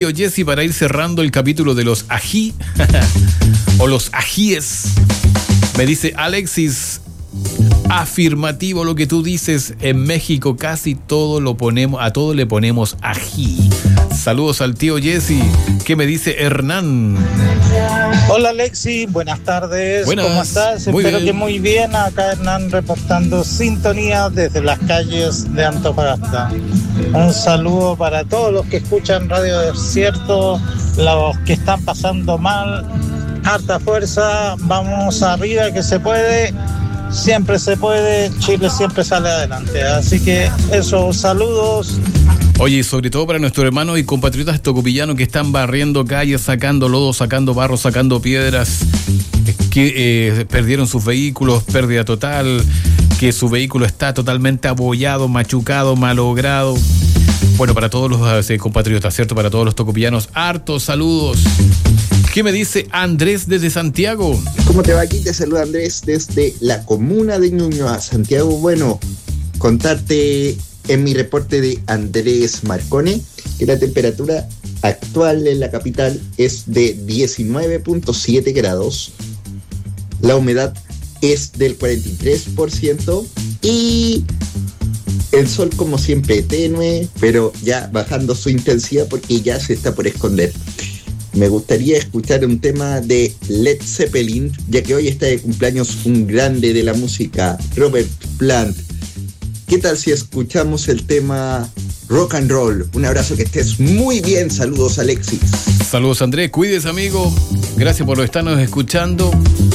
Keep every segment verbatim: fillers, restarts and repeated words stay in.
tío Jesse para ir cerrando el capítulo de los ají o los ajíes. Me dice Alexis, afirmativo lo que tú dices. En México casi todo lo ponemos, a todo le ponemos ají. Saludos al tío Jesse. ¿Qué me dice Hernán? Hola Alexis, buenas tardes. Buenas. ¿Cómo estás? Muy Espero bien. que muy bien. Acá Hernán reportando sintonía desde las calles de Antofagasta. Un saludo para todos los que escuchan Radio Desierto, los que están pasando mal. Harta fuerza, vamos arriba que se puede. Siempre se puede, Chile siempre sale adelante. Así que eso, saludos. Oye, sobre todo para nuestros hermanos y compatriotas tocopillanos que están barriendo calles, sacando lodo, sacando barro, sacando piedras, que eh, perdieron sus vehículos, pérdida total, que su vehículo está totalmente abollado, machucado, malogrado. Bueno, para todos los eh, compatriotas, ¿cierto? Para todos los tocopillanos, hartos saludos. ¿Qué me dice Andrés desde Santiago? ¿Cómo te va? Aquí te saluda Andrés desde la comuna de Ñuñoa, Santiago. Bueno, contarte en mi reporte de Andrés Marcone que la temperatura actual en la capital es de diecinueve punto siete grados, la humedad es del cuarenta y tres por ciento y el sol como siempre tenue, pero ya bajando su intensidad porque ya se está por esconder. Me gustaría escuchar un tema de Led Zeppelin, ya que hoy está de cumpleaños un grande de la música, Robert Plant. ¿Qué tal si escuchamos el tema Rock and Roll? Un abrazo, que estés muy bien. Saludos, Alexis. Saludos, Andrés. Cuídese, amigo. Gracias por estarnos escuchando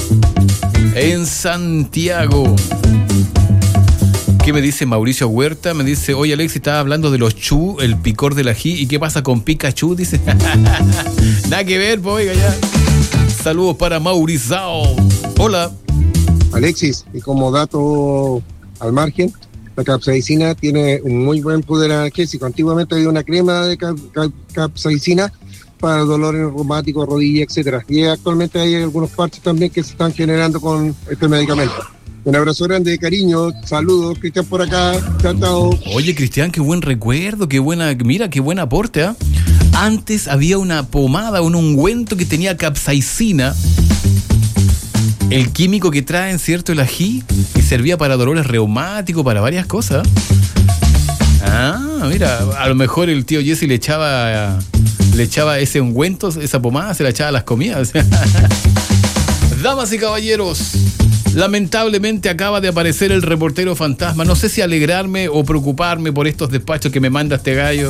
en Santiago. ¿Qué me dice Mauricio Huerta? Me dice, oye Alexis, estaba hablando de los chu, el picor del ají. ¿Y qué pasa con Pikachu? Dice, nada que ver, pues, oiga, ya. Saludos para Maurizao. Hola. Alexis, y como dato al margen, la capsaicina tiene un muy buen poder analgésico. Antiguamente había una crema de cap- cap- capsaicina para dolores reumáticos, rodillas, etcétera. Y actualmente hay algunos parches también que se están generando con este medicamento. Un abrazo grande de cariño, saludos, Cristian por acá, chao, chao. Oye, Cristian, qué buen recuerdo, qué buena, mira, qué buen aporte, ¿eh? Antes había una pomada, un ungüento que tenía capsaicina, el químico que traen, ¿cierto? El ají, y servía para dolores reumáticos, para varias cosas. Ah, mira, a lo mejor el tío Jesse le echaba, le echaba ese ungüento, esa pomada, se la echaba a las comidas. Damas y caballeros, lamentablemente acaba de aparecer el reportero fantasma. No sé si alegrarme o preocuparme por estos despachos que me manda este gallo.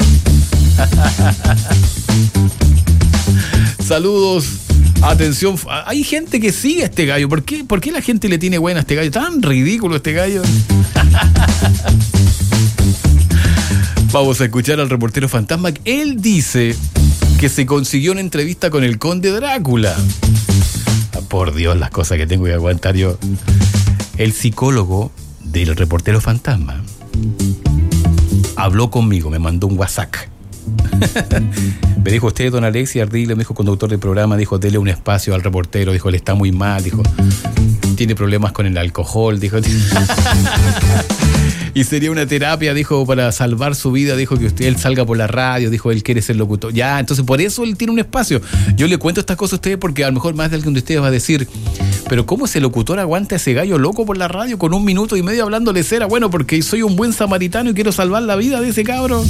Saludos, atención. Hay gente que sigue a este gallo. ¿Por qué, ¿Por qué la gente le tiene buena a este gallo? Tan ridículo este gallo. Vamos a escuchar al reportero fantasma. Él dice que se consiguió una entrevista con el conde Drácula. Por Dios, las cosas que tengo que aguantar yo. El psicólogo del reportero fantasma habló conmigo, me mandó un WhatsApp. Me dijo, usted, don Alexis Ardila, me dijo, conductor del programa, dijo, dele un espacio al reportero, dijo, él está muy mal, dijo, tiene problemas con el alcohol, dijo. Y sería una terapia, dijo, para salvar su vida, dijo, que usted, él salga por la radio, dijo, él quiere ser locutor. Ya, entonces por eso él tiene un espacio. Yo le cuento estas cosas a ustedes porque a lo mejor más de alguien de ustedes va a decir, pero ¿cómo ese locutor aguanta a ese gallo loco por la radio con un minuto y medio hablándole cera? Bueno, porque soy un buen samaritano y quiero salvar la vida de ese cabrón.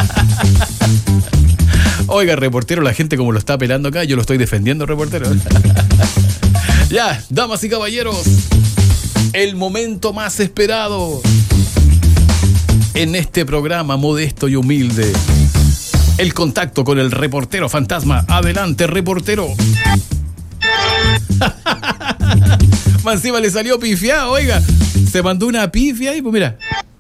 Oiga, reportero, la gente como lo está pelando acá, yo lo estoy defendiendo, reportero. Ya, damas y caballeros, el momento más esperado en este programa modesto y humilde. El contacto con el reportero fantasma. Adelante, reportero. Más encima le salió pifiado, oiga. Se mandó una pifia y pues mira.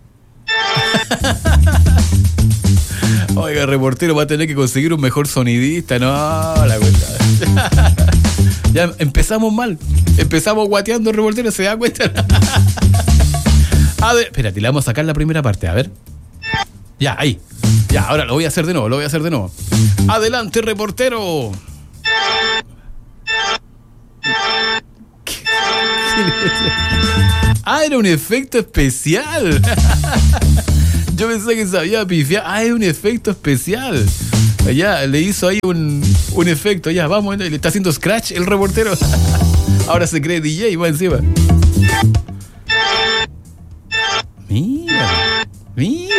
Oiga, reportero, va a tener que conseguir un mejor sonidista. No, la cuenta. Ya empezamos mal. Empezamos guateando, el reportero, ¿se da cuenta? A ver, espérate, le vamos a sacar la primera parte, a ver. Ya, ahí. Ya, ahora lo voy a hacer de nuevo, lo voy a hacer de nuevo. Adelante, reportero. Ah, era un efecto especial. Yo pensé que sabía pifiar. Ah, es un efecto especial. Ya, le hizo ahí un, un efecto. Ya, vamos, le está haciendo scratch el reportero. Ahora se cree D J y va encima. Mira, mira.